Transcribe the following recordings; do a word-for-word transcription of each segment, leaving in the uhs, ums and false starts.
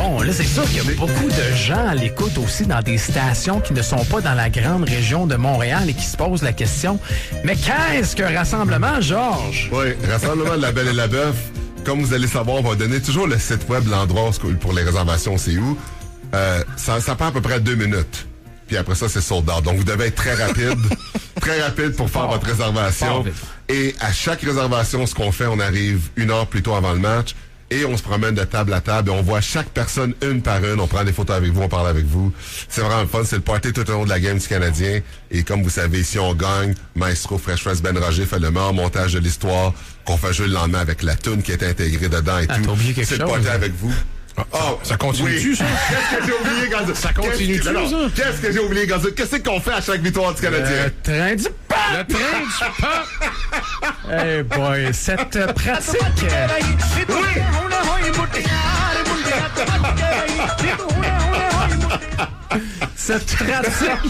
Bon, là, c'est sûr qu'il y a beaucoup de gens à l'écoute aussi dans des stations qui ne sont pas dans la grande région de Montréal et qui se posent la question, mais qu'est-ce qu'un rassemblement, Georges? Oui, rassemblement de la Belle et la Bœuf. Comme vous allez savoir, on va donner toujours le site web, l'endroit pour les réservations, c'est où. Euh, ça, ça prend à peu près deux minutes. Puis après ça, c'est sold out. Donc, vous devez être très rapide, très rapide pour faire oh, votre réservation. Oh, et à chaque réservation, ce qu'on fait, on arrive une heure plus tôt avant le match et on se promène de table à table et on voit chaque personne une par une. On prend des photos avec vous, on parle avec vous. C'est vraiment le fun. C'est le party tout au long de la game du Canadien. Et comme vous savez, si on gagne, Maestro Fresh Fresh Ben Roger fait le meilleur montage de l'histoire qu'on fait jouer le lendemain avec la toune qui est intégrée dedans et ah, tout. T'as oublié quelque c'est chose, le party hein? avec vous. Ah, oh, ça, ça continue-tu, oui. ça? Qu'est-ce que j'ai oublié, Gonzo? Ça continue-tu, ça? Qu'est-ce que j'ai oublié, Gonzo? Qu'est-ce qu'on fait à chaque victoire du Canadien? Le train du pain! Le train du pain! Hey boy, cette pratique... Oui! Cette pratique...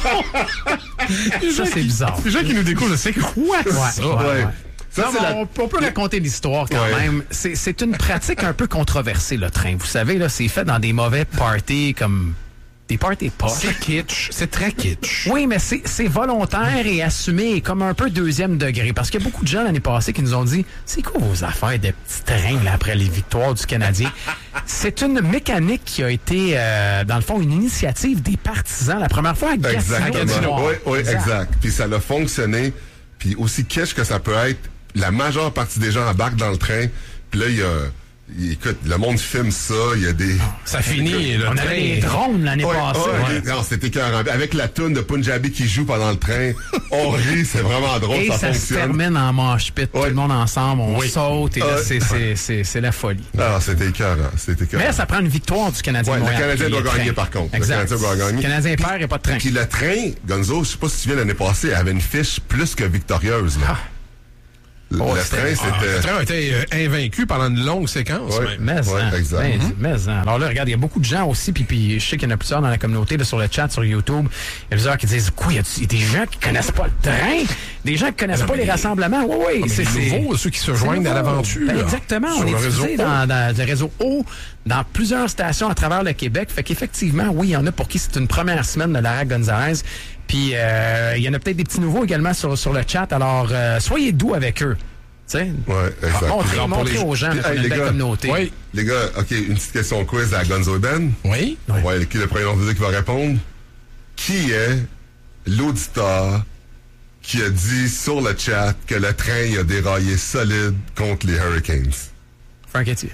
Ça, c'est bizarre. Les gens qui nous découvrent, c'est quoi ouais, ça? Ouais, ouais. Ouais. Ça, non, la... on, on peut raconter l'histoire quand ouais. même. C'est, c'est une pratique un peu controversée, le train. Vous savez, là, c'est fait dans des mauvais parties comme des parties poches. C'est kitsch. C'est très kitsch. Oui, mais c'est, c'est volontaire et assumé comme un peu deuxième degré. Parce qu'il y a beaucoup de gens l'année passée qui nous ont dit « C'est quoi vos affaires de petits trains là, après les victoires du Canadien? » C'est une mécanique qui a été, euh, dans le fond, une initiative des partisans. La première fois à Gatineau. Exactement. Oui, oui, exact. exact. Puis ça a fonctionné. Puis aussi kitsch que ça peut être, la majeure partie des gens embarquent dans le train. Puis là, il y a... Écoute, le monde filme ça, il y a des... Ça finit, le On train... avait des drones l'année ouais, passée. Ouais, ouais. Non, c'était écœurant. Avec la toune de Punjabi qui joue pendant le train, on rit, c'est vraiment drôle, et ça, ça fonctionne. se termine en manche pit, ouais. tout le monde ensemble, on oui. saute, et là, euh, c'est, c'est, c'est, c'est la folie. Ah, c'était écœurant, c'était écœurant. Mais ça prend une victoire du Canadien. Ouais, Montréal, le Canadien doit gagner, train. par contre. Exact. Le Canadien doit gagner. Le Canadien perd, il n'y a pas de train. Puis le train, Gonzo, je sais pas si tu viens l'année passée, avait une fiche plus que victorieuse, là. Ah. Le, oh, le c'était... train, Ah, c'était... le train a été euh, invaincu pendant une longue séquence. Ouais. Mais, ouais, hein, exact. mais, Mm-hmm. mais, hein. Alors là, regarde, il y a beaucoup de gens aussi, puis, puis je sais qu'il y en a plusieurs dans la communauté, là, sur le chat, sur YouTube. Il y a plusieurs qui disent, quoi, il y a des gens qui connaissent pas le train? Des gens qui connaissent non, pas les rassemblements? Oui, oui. Ah, c'est, c'est nouveau, ceux qui se joignent à l'aventure. Ben, exactement. On est diffusé dans, dans le réseau O, dans plusieurs stations à travers le Québec. Fait qu'effectivement, oui, il y en a pour qui c'est une première semaine de Lara Gonzalez. Puis, euh, il y en a peut-être des petits nouveaux également sur, sur le chat. Alors, euh, soyez doux avec eux. Tu sais, ouais, exact. montrer, Alors, montrer les... aux gens hey, une belle gars, communauté. Oui. Les gars, OK, une petite question quiz à Gonzo et Ben. Oui. Ouais, ouais qui est le premier nom de qui va répondre? Qui est l'auditeur qui a dit sur le chat que le train a déraillé solide contre les Hurricanes? Frank Etier.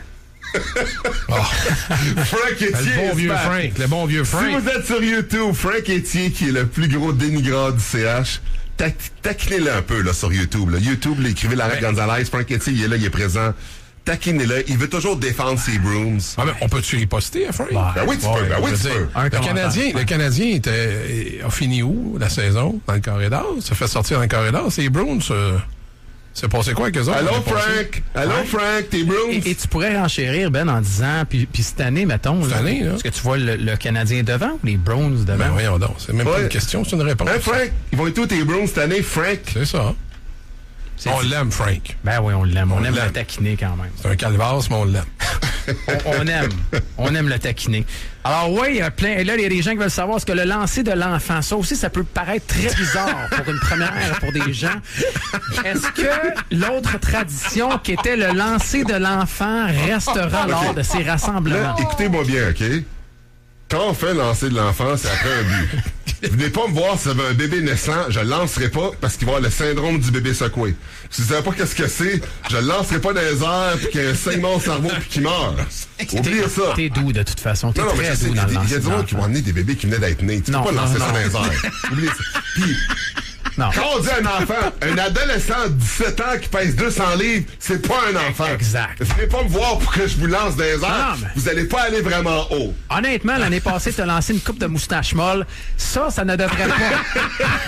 oh. Frank Etier. Le bon vieux back. Frank. Le bon vieux Frank. Si vous êtes sur YouTube, Frank Etier, qui est le plus gros dénigreur du C H, taquinez-le un peu là, sur YouTube. Là. YouTube, là, écrivez Lara ouais. Gonzalez, Frank Etier, il est là, il est présent. Taquinez-le. Il veut toujours défendre ses Bruins. Ah, mais on peut-tu riposter à Frank? Ben, ben oui, tu ouais, peux. Ben oui, tu peux. Le Canadien, le Canadien était, a fini où, la saison? Dans le corridor? Ça fait sortir dans le corridor. C'est les Bruins. Euh, c'est passé quoi avec eux autres? Allô, Frank? Allô, hein? Frank? T'es Bruins? Et, et tu pourrais renchérir, Ben, en disant, puis, puis cette année, mettons, cette là, année, là. Est-ce que tu vois le, le Canadien devant ou les Browns devant? Ben voyons donc. C'est même ouais. pas une question, c'est une réponse. Hein, Frank? Ils vont être tous tes Browns cette année, Frank? C'est ça. C'est on dit... l'aime, Frank. Ben oui, on l'aime. On, on aime l'aime le taquiner quand même. C'est un calvasse, mais on l'aime. on, on aime. On aime le taquiner. Alors oui, il y a plein. Et là, il y a des gens qui veulent savoir ce que le lancer de l'enfant. Ça aussi, ça peut paraître très bizarre pour une première, pour des gens. Est-ce que l'autre tradition qui était le lancer de l'enfant restera okay. lors de ces rassemblements? Là, écoutez-moi bien, OK? Quand on fait lancer de l'enfant, c'est après un but. Venez pas me voir si vous avez un bébé naissant, je le lancerai pas parce qu'il va avoir le syndrome du bébé secoué. Si vous savez pas qu'est-ce que c'est, je le lancerai pas dans les airs puis qu'il y a un saignement au cerveau puis qu'il meurt. Oubliez ça. T'es doux de toute façon. T'es non, non, très mais doux dans le lancer. Il y a des gens qui vont amener des bébés qui venaient d'être nés. Tu non, peux pas non, lancer non. ça dans les airs. Oubliez ça. Puis, non. Quand on dit un enfant, un adolescent de dix-sept ans qui pèse deux cents livres, c'est pas un enfant. Exact. Venez pas me voir pour que je vous lance dans les airs. Non, mais... Vous allez pas aller vraiment haut. Honnêtement, l'année passée, t'as lancé une coupe de moustache molle. Ça, ça ne devrait pas.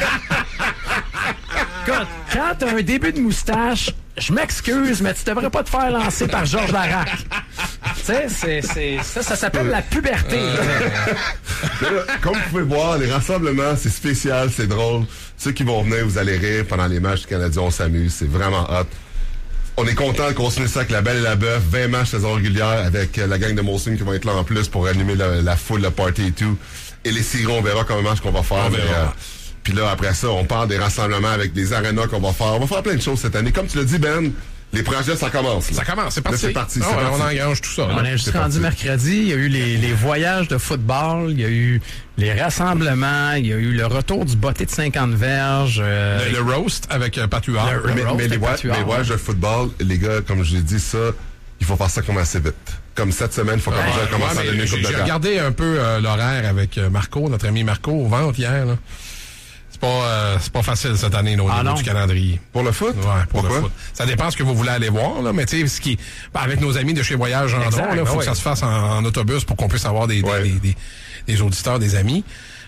Écoute, quand t'as un début de moustache, je m'excuse, mais tu devrais pas te faire lancer par Georges Larac. Tu sais, c'est, c'est, ça, ça s'appelle la puberté. Euh... Comme vous pouvez voir, les rassemblements, c'est spécial, c'est drôle. Ceux qui vont venir, vous allez rire pendant les matchs du Canadien, on s'amuse, c'est vraiment hot. On est content de continuer ça avec La Belle et la Bœuf. vingt matchs saison régulière avec euh, la gang de Molson qui vont être là en plus pour animer la, la foule, le party et tout. Et les Sigrons, on verra combien de matchs qu'on va faire. On verra. Mais, euh, puis là, après ça, on parle des rassemblements avec des arénas qu'on va faire. On va faire plein de choses cette année. Comme tu l'as dit, Ben, les projets, ça commence. Là. Ça commence, c'est parti. Là, c'est parti, Ah c'est ouais, parti. on engrange tout ça. On là. est juste c'est rendu parti. mercredi. Il y a eu les, les voyages de football. Il y a eu les rassemblements. Il y a eu le retour du botté de cinquante verges. euh, Le, le roast avec euh, Pat Huard. Le- Mais, Roast mais les, avec voy- Patuard, les voyages de football, les gars, comme je l'ai dit, ça, il faut faire ça comme assez vite. Comme cette semaine, il faut Ouais, commencer, commencer ouais, à mais donner une j'ai coupe de j'ai cartes. regardé un peu euh, l'horaire avec euh, Marco, notre ami Marco, au ventre hier. Là. C'est pas, euh, c'est pas facile cette année là, au Ah niveau non? du calendrier. Pour le foot? Ouais, pour Pourquoi? le foot. Ça dépend ce que vous voulez aller voir, là, mais tu sais, ce qui, ben, avec nos amis de chez Voyage Gendron, Exact, il faut ouais. que ça se fasse en, en autobus pour qu'on puisse avoir des, des, Ouais. des, des, des auditeurs, des amis.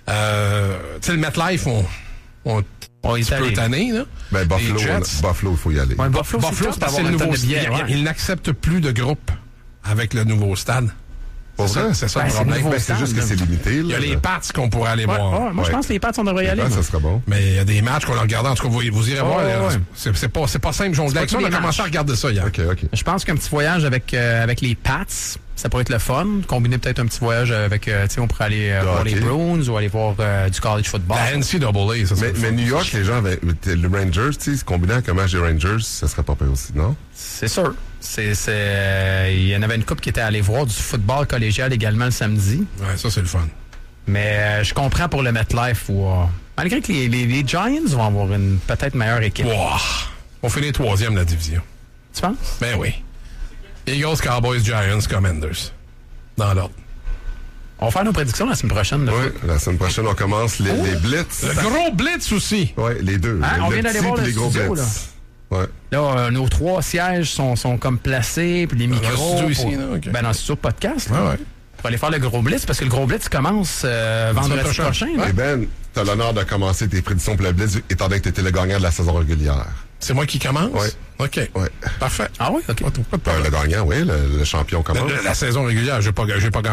Euh, tu sais, le MetLife, on, on, On un est petit peu allé. tanné, là. Ben, Buffalo, Les Jets. on- Buffalo, il faut y aller. Ouais, Buffalo, Buffalo, c'est c'est parce que c'est le le nouveau de billets. stade. Ouais. Il, il n'accepte plus de groupes avec le nouveau stade. Pour C'est vrai? ça, c'est ça Ben, le c'est problème. nouveau Ben, c'est stade, juste que là. c'est limité. Il y a les Pats qu'on pourrait aller Ouais, voir. ouais, moi, je Ouais. pense que les pattes, on devrait y aller. Ben, moi. ça sera bon. Mais il y a des matchs qu'on a regardés. En tout cas, vous, vous irez voir. ouais, là. ouais. C'est, c'est pas, c'est pas simple jongler pas avec ça. tous On a les commencé matchs. à regarder ça hier. OK, OK. Je pense qu'un petit voyage avec, euh, avec les Pats, ça pourrait être le fun. Combiner peut-être un petit voyage avec, euh, tu sais, on pourrait aller euh, Ah, voir ok. les Bruins ou aller voir euh, du college football. La N C A A, ça, c'est Mais, le mais fun. New York, les gens avaient. Le Rangers, tu sais, se combiner avec un match des Rangers, ça serait pas pire aussi, non? C'est sûr. C'est, c'est, euh, il y en avait une couple qui était allée voir du football collégial également le samedi. Ouais, ça, c'est le fun. Mais euh, je comprends pour le MetLife où, euh, malgré que les, les, les Giants vont avoir une peut-être meilleure équipe. Wow. On fait les troisièmes de la division. Tu penses? Ben oui. Eagles, Cowboys, Giants, Commanders. Dans l'ordre. On va faire nos prédictions la semaine prochaine. là. Oui, la semaine prochaine, on commence les, les Blitz. Le gros blitz aussi. Oui, les deux. Hein, le on le vient d'aller petit voir puis le les gros studio, Blitz. Ouais. Là, euh, nos trois sièges sont, sont comme placés, puis les le micros. studio pour- ici, là, ok. Ben, dans le studio de podcast. Ouais, là, ouais. Pour aller faire le gros blitz, parce que le gros blitz commence euh, vendredi prochain. prochain. là. Et Ben, t'as l'honneur de commencer tes prédictions pour le Blitz, étant donné que t'étais le gagnant de la saison régulière. C'est moi qui commence? Ouais. OK. Ouais. Parfait. Ah oui? OK. Pas de- pas de Euh, problème. le gagnant, oui, le, le champion commence. La, la saison régulière, j'ai pas, j'ai pas gagné.